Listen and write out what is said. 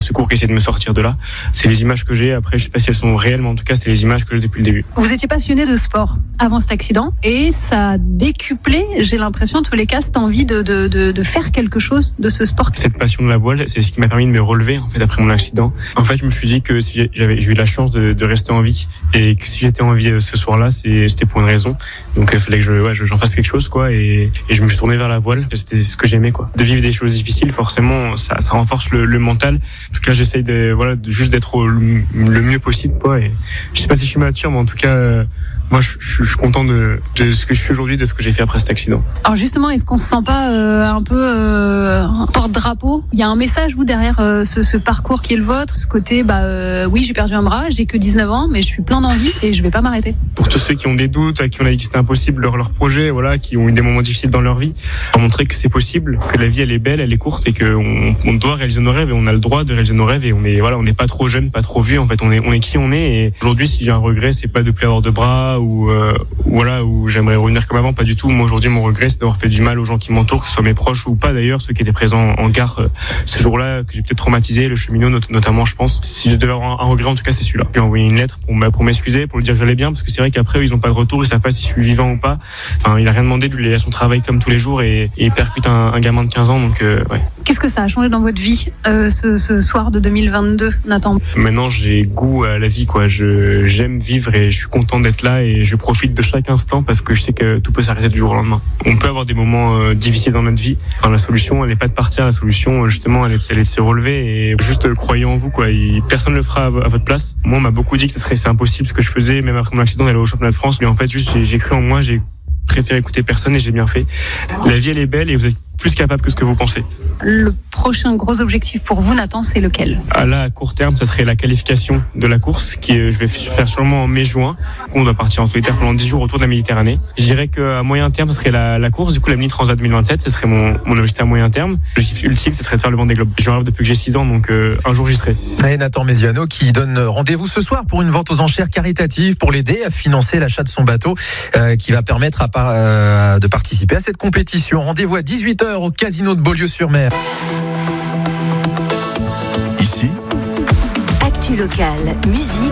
secours qui essaient de me sortir de là. C'est les images que j'ai. Après, je sais pas si elles sont réelles, mais en tout cas, c'est les images que j'ai depuis le début. Vous étiez passionné de sport avant cet accident et ça a décuplé, j'ai l'impression, en tous les cas, cette envie de faire quelque chose de ce sport. Cette passion de la voile, c'est ce qui m'a permis de me relever en fait après mon accident. En fait, je me suis dit que si j'ai eu la chance de rester en vie et que si j'étais en vie ce soir-là, c'était pour une raison. Donc il fallait que j'en fasse quelque chose quoi. Et je me suis tourné vers la voile. C'était ce que j'aimais quoi. De vivre des choses difficiles, forcément, ça renforce le mental. En tout cas, j'essaye juste d'être le mieux possible quoi. Et je sais pas si je suis mature, mais en tout cas. Moi, je suis content de ce que je fais aujourd'hui, de ce que j'ai fait après cet accident. Alors justement, est-ce qu'on se sent pas un peu porte-drapeau ? Il y a un message, vous, derrière ce parcours qui est le vôtre, ce côté, oui, j'ai perdu un bras, j'ai que 19 ans, mais je suis plein d'envie et je vais pas m'arrêter. Pour tous ceux qui ont des doutes, à qui on a dit que c'était impossible leur projet, voilà, qui ont eu des moments difficiles dans leur vie, pour montrer que c'est possible, que la vie elle est belle, elle est courte et qu'on doit réaliser nos rêves et on a le droit de réaliser nos rêves et on n'est pas trop jeune, pas trop vieux. En fait, on est qui on est. Et aujourd'hui, si j'ai un regret, c'est pas de plus avoir de bras ou j'aimerais revenir comme avant, pas du tout. Moi aujourd'hui mon regret c'est d'avoir fait du mal aux gens qui m'entourent, que ce soit mes proches ou pas d'ailleurs, ceux qui étaient présents en gare ce jour-là, que j'ai peut-être traumatisé, le cheminot notamment je pense. Si je devais avoir un regret en tout cas c'est celui-là. J'ai envoyé une lettre pour m'excuser, pour lui dire que j'allais bien, parce que c'est vrai qu'après ils ont pas de retour, ils savent pas si je suis vivant ou pas. Enfin il a rien demandé de lui aller à son travail comme tous les jours et il percute un gamin de 15 ans donc ouais. Qu'est-ce que ça a changé dans votre vie ce soir de 2022, Nathan ? Maintenant j'ai goût à la vie quoi, j'aime vivre et je suis content d'être là et je profite de chaque instant parce que je sais que tout peut s'arrêter du jour au lendemain. On peut avoir des moments difficiles dans notre vie. Enfin, la solution, elle n'est pas de partir. La solution, justement, elle est de se relever et juste croyez en vous, quoi. Personne ne le fera à votre place. Moi, on m'a beaucoup dit que c'est impossible ce que je faisais, même après mon accident d'aller au championnat de France. Mais en fait, juste, j'ai cru en moi, j'ai préféré écouter personne et j'ai bien fait. La vie, elle est belle et vous êtes plus capable que ce que vous pensez. Le prochain gros objectif pour vous, Nathan, c'est lequel ? À court terme, ça serait la qualification de la course, je vais faire sûrement en mai-juin. On doit partir en solitaire pendant 10 jours autour de la Méditerranée. Je dirais qu'à moyen terme, ce serait la course, du coup la Mini Transat 2027, ce serait mon objectif à moyen terme. L'objectif ultime, ce serait de faire le Vendée Globe. Je rêve depuis que j'ai 6 ans, donc un jour j'y serai. Et Nathan Mesiano qui donne rendez-vous ce soir pour une vente aux enchères caritative pour l'aider à financer l'achat de son bateau qui va permettre de participer à cette compétition. Rendez-vous à 18h au Casino de Beaulieu-sur-Mer. Ici, Actu Locale, musique.